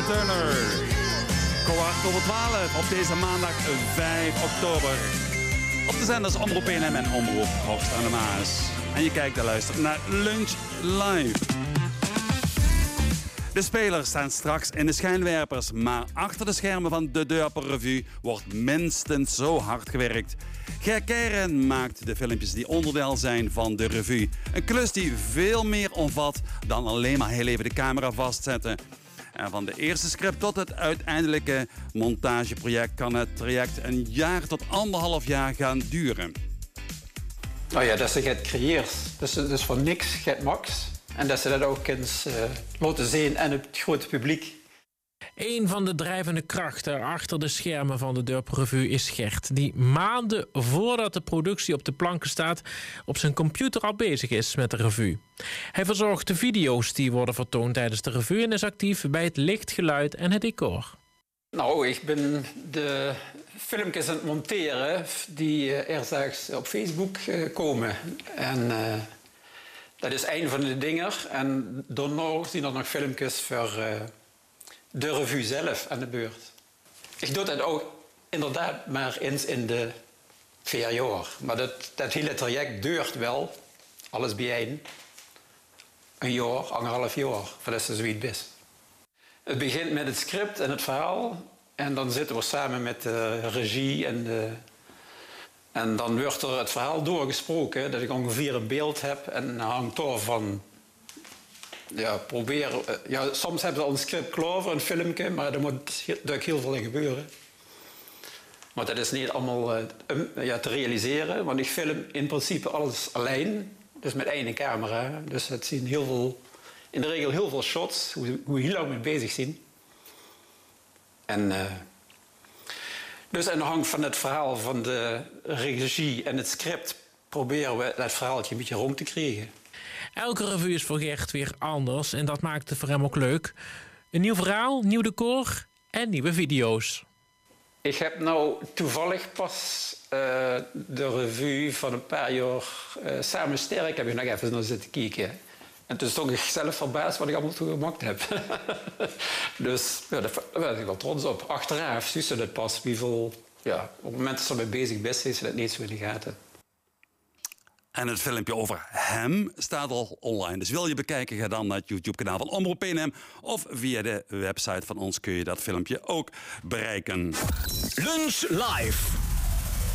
Tina Turner. 11:15 op deze maandag 5 oktober. Op de zenders Omroep PNM en Omroep Horst aan de Maas. En je kijkt en luistert naar Lunch Live. De spelers staan straks in de schijnwerpers, maar achter de schermen van de Dorper Revue wordt minstens zo hard gewerkt. Ger Keiren maakt de filmpjes die onderdeel zijn van de revue. Een klus die veel meer omvat dan alleen maar heel even de camera vastzetten. En van de eerste script tot het uiteindelijke montageproject kan het traject een jaar tot 1,5 jaar gaan duren. Nou ja, dat ze het creëert. Dus voor niks het max. En dat ze dat ook eens laten zien aan het grote publiek. Een van de drijvende krachten achter de schermen van de Dorper Revue is Gert, die maanden voordat de productie op de planken staat op zijn computer al bezig is met de revue. Hij verzorgt de video's die worden vertoond tijdens de revue en is actief bij het licht, geluid en het decor. Nou, ik ben de filmpjes aan het monteren die straks op Facebook komen. En dat is een van de dingen. En daarna zien er nog filmpjes voor de revue zelf aan de beurt. Ik doe dat ook inderdaad maar eens in de 4 jaar. Maar dat hele traject duurt wel, alles bijeen, een jaar, 1,5 jaar, voordat ze zoiets is. Het begint met het script en het verhaal. En dan zitten we samen met de regie en dan wordt er het verhaal doorgesproken, dat ik ongeveer een beeld heb en hangt door van. Ja, soms hebben ze al een script klaar voor een filmpje, maar er moet natuurlijk heel veel in gebeuren. Maar dat is niet allemaal te realiseren, want ik film in principe alles alleen, dus met één camera. Dus het zien in de regel heel veel shots, hoe we heel lang mee bezig zijn. En dus aan de hand van het verhaal van de regie en het script proberen we dat verhaaltje een beetje rond te krijgen. Elke revue is voor Gert weer anders en dat maakt het voor hem ook leuk. Een nieuw verhaal, nieuw decor en nieuwe video's. Ik heb nou toevallig pas de revue van een paar jaar Samen Sterk heb ik nog even naar zitten kijken. En toen stond ik zelf verbaasd wat ik allemaal toen gemaakt heb. Dus ja, daar ben ik wel trots op. Achteraf zie je dat pas. Op het moment dat ze ermee bezig bent, is dat niet zo in de gaten. En het filmpje over hem staat al online. Dus wil je bekijken, ga dan naar het YouTube-kanaal van Omroep PNM. Of via de website van ons kun je dat filmpje ook bereiken. Lunch Live.